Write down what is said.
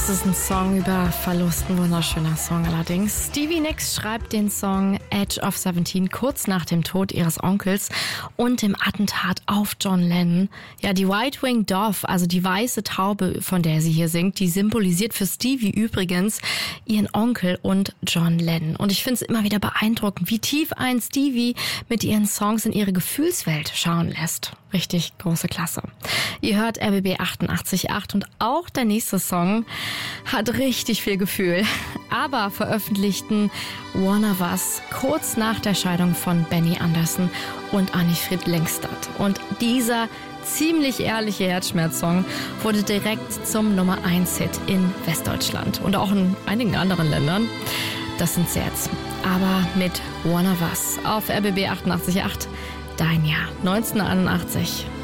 Das ist ein Song über Verlust, ein wunderschöner Song allerdings. Stevie Nicks schreibt den Song Edge of 17 kurz nach dem Tod ihres Onkels und dem Attentat auf John Lennon. Ja, die White-Winged Dove, also die weiße Taube, von der sie hier singt, die symbolisiert für Stevie übrigens ihren Onkel und John Lennon. Und ich finde es immer wieder beeindruckend, wie tief ein Stevie mit ihren Songs in ihre Gefühlswelt schauen lässt. Richtig große Klasse. Ihr hört RBB 88.8 und auch der nächste Song hat richtig viel Gefühl. Aber veröffentlichten One of Us kurz nach der Scheidung von Benny Andersson und Anni-Frid Lyngstad. Und dieser ziemlich ehrliche Herzschmerzsong wurde direkt zum Nummer 1 Hit in Westdeutschland und auch in einigen anderen Ländern. Das sind sie jetzt. Aber mit One of Us auf RBB 88.8. Dein Jahr 1981.